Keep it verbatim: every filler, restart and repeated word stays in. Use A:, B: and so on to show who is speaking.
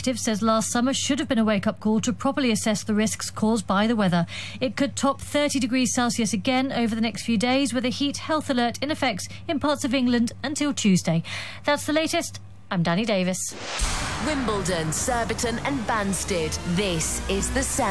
A: executive says last summer should have been a wake-up call to properly assess the risks caused by the weather. It could top thirty degrees Celsius again over the next few days, with a heat health alert in effect in parts of England until Tuesday. That's the latest. I'm Danny Davis.
B: Wimbledon, Surbiton and Banstead. This is The Sound.